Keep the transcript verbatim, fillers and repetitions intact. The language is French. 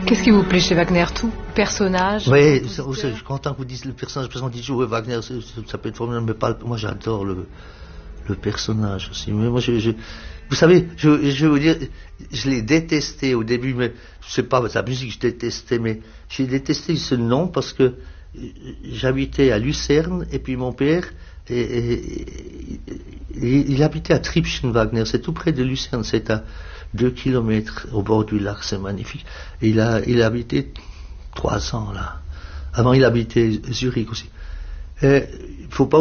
Qu'est-ce qui vous plaît chez Wagner? Tout? Personnage? Oui, je suis content que vous disiez le personnage, parce qu'on dit toujours Wagner, ça peut être formidable, mais pas, moi j'adore le, le personnage aussi. Mais moi, je, je, vous savez, je, je vais vous dire, je l'ai détesté au début, mais je sais pas, la musique je détestais, mais j'ai détesté ce nom parce que j'habitais à Lucerne, et puis mon père, et, et, et, il habitait à Tribschen, Wagner, c'est tout près de Lucerne, c'est à deux kilomètres au bord du lac, c'est magnifique. Et il a, il a habité trois ans là. Avant, il habitait Zurich aussi. Il faut pas